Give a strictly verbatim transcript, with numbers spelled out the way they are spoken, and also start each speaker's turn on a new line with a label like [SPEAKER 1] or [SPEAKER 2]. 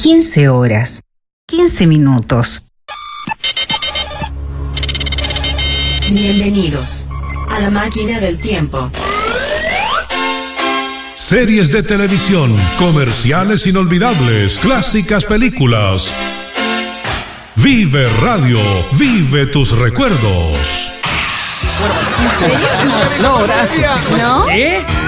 [SPEAKER 1] quince horas, quince minutos.
[SPEAKER 2] Bienvenidos a la máquina del tiempo.
[SPEAKER 3] Series de televisión, comerciales inolvidables, clásicas películas. Vive Radio, vive tus recuerdos.
[SPEAKER 4] ¿En serio? No,
[SPEAKER 5] No, gracias.
[SPEAKER 4] ¿no?
[SPEAKER 5] ¿Eh?